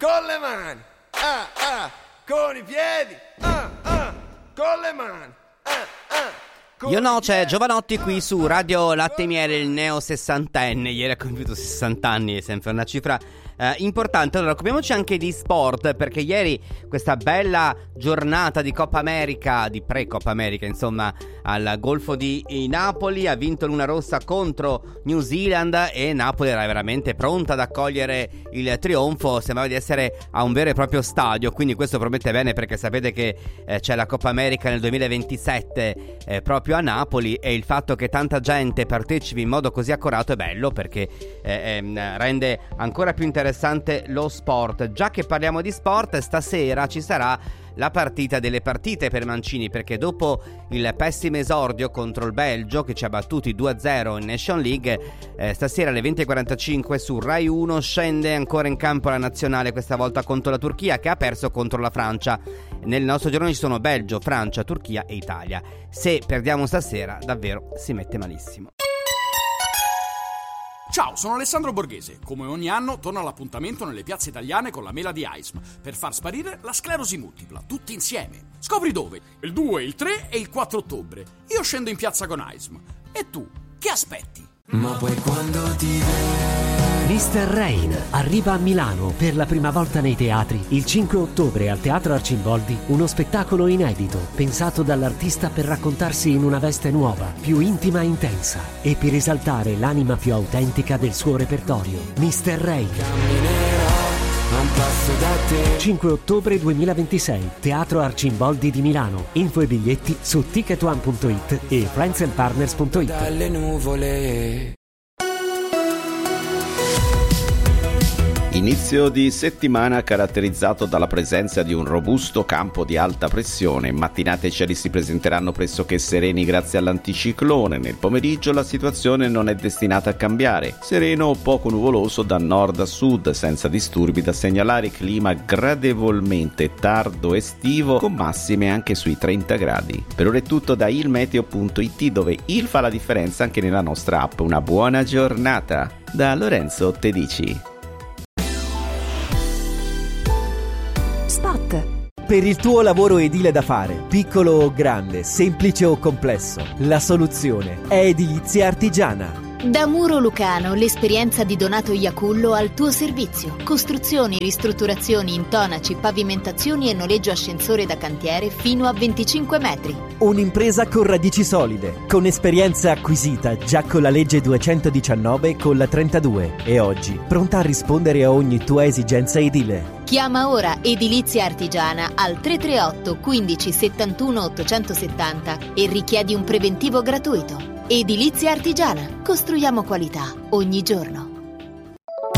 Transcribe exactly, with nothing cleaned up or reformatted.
con le mani, ah, ah, con i piedi, ah, ah, con le mani, ah, ah. Io no, c'è Giovanotti qui su Radio Latte e Miele, il neo sessantenne. Ieri ha compiuto sessanta anni, è sempre una cifra eh, importante. Allora, occupiamoci anche di sport, perché ieri questa bella giornata di Coppa America, di pre-Coppa America, insomma, al Golfo di Napoli, ha vinto l'Una Rossa contro New Zealand e Napoli era veramente pronta ad accogliere il trionfo. Sembrava di essere a un vero e proprio stadio, quindi questo promette bene, perché sapete che eh, c'è la Coppa America nel duemilaventisette eh, proprio a Napoli, e il fatto che tanta gente partecipi in modo così accorato è bello, perché eh, eh, rende ancora più interessante lo sport. Già che parliamo di sport, stasera ci sarà la partita delle partite per Mancini, perché dopo il pessimo esordio contro il Belgio, che ci ha battuti due a zero in Nation League, eh, stasera alle venti e quarantacinque su Rai uno scende ancora in campo la nazionale, questa volta contro la Turchia, che ha perso contro la Francia. Nel nostro girone ci sono Belgio, Francia, Turchia e Italia. Se perdiamo stasera davvero si mette malissimo. Ciao, sono Alessandro Borghese. Come ogni anno torno all'appuntamento nelle piazze italiane con la mela di A I S M per far sparire la sclerosi multipla, tutti insieme. Scopri dove? Il due, il tre e il quattro ottobre. Io scendo in piazza con A I S M. E tu, che aspetti? Ma poi quando ti vedo mister Rain arriva a Milano per la prima volta nei teatri il cinque ottobre al Teatro Arcimboldi, uno spettacolo inedito pensato dall'artista per raccontarsi in una veste nuova, più intima e intensa, e per esaltare l'anima più autentica del suo repertorio. mister Rain, non passo da te. cinque ottobre duemilaventisei, Teatro Arcimboldi di Milano. Info e biglietti su ticket one punto it e friends and partners punto it. Dalle nuvole. Inizio di settimana caratterizzato dalla presenza di un robusto campo di alta pressione. Mattinate e cieli si presenteranno pressoché sereni grazie all'anticiclone. Nel pomeriggio la situazione non è destinata a cambiare. Sereno o poco nuvoloso da nord a sud, senza disturbi da segnalare, clima gradevolmente tardo estivo con massime anche sui trenta gradi. Per ora è tutto da ilmeteo punto it, dove il fa la differenza anche nella nostra app. Una buona giornata da Lorenzo Tedici. Per il tuo lavoro edile da fare, piccolo o grande, semplice o complesso, la soluzione è Edilizia Artigiana. Da Muro Lucano, l'esperienza di Donato Iacullo al tuo servizio. Costruzioni, ristrutturazioni, intonaci, pavimentazioni e noleggio ascensore da cantiere fino a venticinque metri. Un'impresa con radici solide, con esperienza acquisita già con la legge duecentodiciannove e con la trentadue, e oggi pronta a rispondere a ogni tua esigenza edile. Chiama ora Edilizia Artigiana al tre tre otto quindici settantuno ottocentosettanta e richiedi un preventivo gratuito. Edilizia Artigiana. Costruiamo qualità ogni giorno.